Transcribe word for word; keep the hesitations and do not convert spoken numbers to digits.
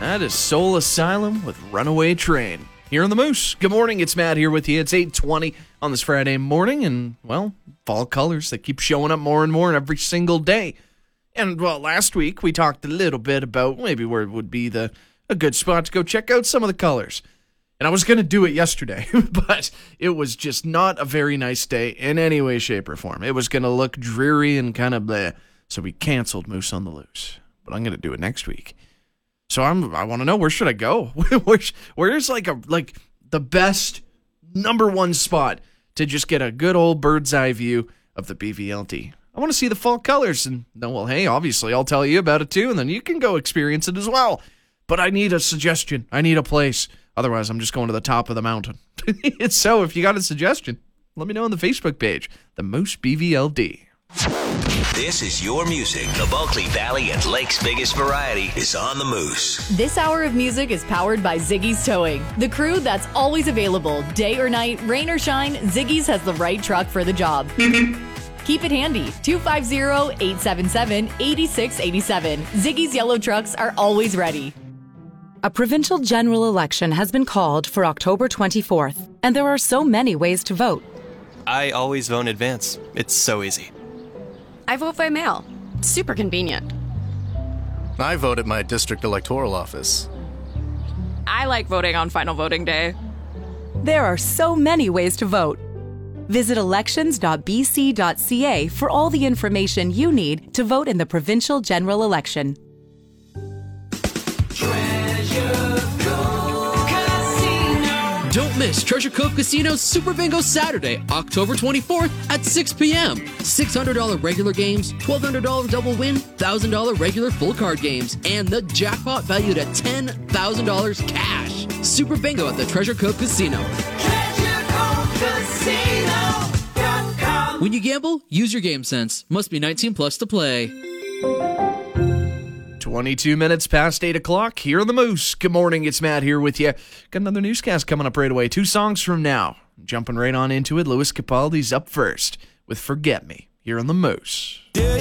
That is Soul Asylum with Runaway Train. Here on the Moose. Good morning, it's Matt here with you. It's eight twenty on this Friday morning, and, well, fall colors that keep showing up more and more every single day. And, well, last week we talked a little bit about maybe where it would be the a good spot to go check out some of the colors. And I was going to do it yesterday, but it was just not a very nice day in any way, shape, or form. It was going to look dreary and kind of bleh, so we canceled Moose on the Loose. But I'm going to do it next week. So I'm, I want to know, where should I go? Where's, where's like a like the best number one spot to just get a good old bird's eye view of the B V L D? I want to see the fall colors. And no, well, hey, obviously I'll tell you about it too, and then you can go experience it as well. But I need a suggestion. I need a place. Otherwise, I'm just going to the top of the mountain. So if you got a suggestion, let me know on the Facebook page, the Moose B V L D. This is your music. The Bulkley Valley and Lake's biggest variety is on the Moose. This hour of music is powered by Ziggy's Towing, the crew that's always available. Day or night, rain or shine, Ziggy's has the right truck for the job. Keep it handy. two five zero, eight seven seven, eight six eight seven. Ziggy's yellow trucks are always ready. A provincial general election has been called for October twenty-fourth, and there are so many ways to vote. I always vote in advance. It's so easy. I vote by mail. Super convenient. I vote at my district electoral office. I like voting on final voting day. There are so many ways to vote. Visit elections dot b c dot c a for all the information you need to vote in the provincial general election. Don't miss Treasure Cove Casino's Super Bingo Saturday, October twenty-fourth at six p.m. six hundred dollars regular games, twelve hundred dollars double win, one thousand dollars regular full card games, and the jackpot valued at ten thousand dollars cash. Super Bingo at the Treasure Cove Casino. Treasure Cove Casino dot com. When you gamble, use your game sense. Must be nineteen plus to play. twenty-two minutes past eight o'clock here on the Moose. Good morning, it's Matt here with you. Got another newscast coming up right away. Two songs from now. Jumping right on into it, Louis Capaldi's up first with Forget Me here on the Moose.